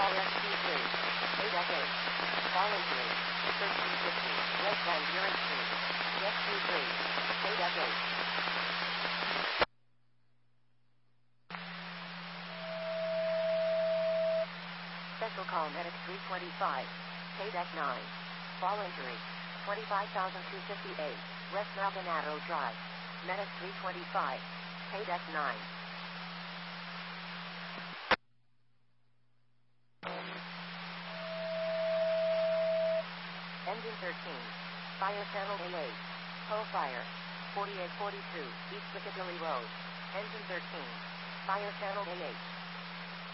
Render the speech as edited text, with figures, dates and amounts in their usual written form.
RSQ3. ADEC 8. Fallen 3. 1350. Red Van Buren 2. SQ3. ADEC 8. Special Call Medic 325. KDEC 9. Fall injury. 25,258. West Maldonado Drive. Medic 325. KDEC 9. Engine 13. Fire Channel A8. Hull Fire. 4842. East Piccadilly Road. Engine 13. Fire Channel A8.